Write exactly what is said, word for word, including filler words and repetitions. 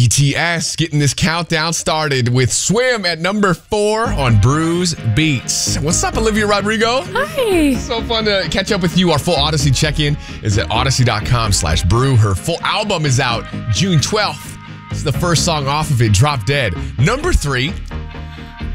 T S getting this countdown started with Swim at number four on Brews Beats. What's up, Olivia Rodrigo? Hi. So fun to catch up with you. Our full Odyssey check-in is at odyssey.com slash brew. Her full album is out June twelfth. This is the first song off of it, Drop Dead. Number three,